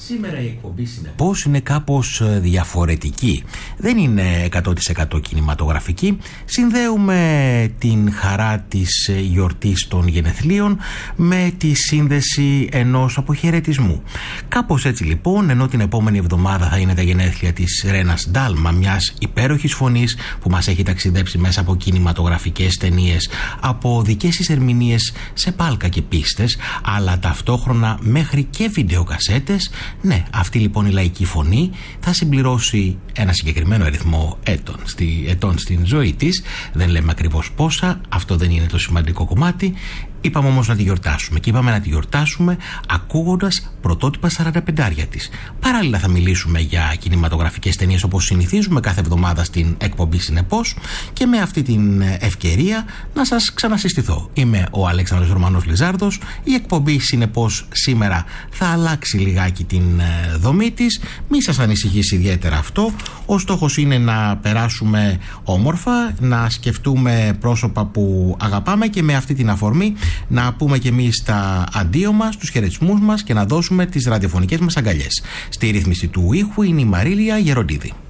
Σήμερα η εκπομπή συνεπώς είναι κάπως διαφορετική. Δεν είναι 100% κινηματογραφική. Συνδέουμε την χαρά της γιορτής των γενεθλίων με τη σύνδεση ενός αποχαιρετισμού. Κάπως έτσι λοιπόν, ενώ την επόμενη εβδομάδα θα είναι τα γενέθλια της Ρένας Ντάλμα, μιας υπέροχης φωνής που μας έχει ταξιδέψει μέσα από κινηματογραφικές ταινίες, από δικές της ερμηνείες σε πάλκα και πίστες, αλλά ταυτόχρονα μέχρι και βιντεοκασέτες. Ναι, αυτή λοιπόν η λαϊκή φωνή θα συμπληρώσει ένα συγκεκριμένο αριθμό ετών στην ζωή της. Δεν λέμε ακριβώς πόσα, αυτό δεν είναι το σημαντικό κομμάτι. Είπαμε όμως να τη γιορτάσουμε και είπαμε να τη γιορτάσουμε ακούγοντας πρωτότυπα 45άρια της. Παράλληλα θα μιλήσουμε για κινηματογραφικές ταινίες όπως συνηθίζουμε κάθε εβδομάδα στην εκπομπή συνεπώς, και με αυτή την ευκαιρία να σας ξανασυστηθώ. Είμαι ο Αλέξανδρος Ρωμανός Λιζάρδος. Η εκπομπή συνεπώς σήμερα θα αλλάξει λιγάκι την δομή της. Μη σας ανησυχήσει ιδιαίτερα αυτό. Ο στόχος είναι να περάσουμε όμορφα, να σκεφτούμε πρόσωπα που αγαπάμε και με αυτή την αφορμή να πούμε και εμείς τα αντίο μας, τους χαιρετισμούς μας και να δώσουμε τις ραδιοφωνικές μας αγκαλιές. Στη ρύθμιση του ήχου είναι η Μαρίλια Γεροντίδη.